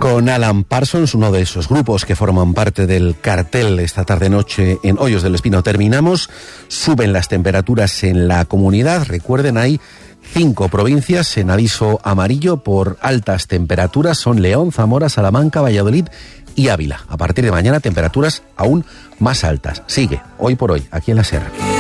Con Alan Parsons, uno de esos grupos que forman parte del cartel esta tarde-noche en Hoyos del Espino. Terminamos, suben las temperaturas en la comunidad. Recuerden, hay 5 provincias en aviso amarillo por altas temperaturas. Son León, Zamora, Salamanca, Valladolid y Ávila. A partir de mañana, temperaturas aún más altas. Sigue, hoy por hoy, aquí en la Sierra.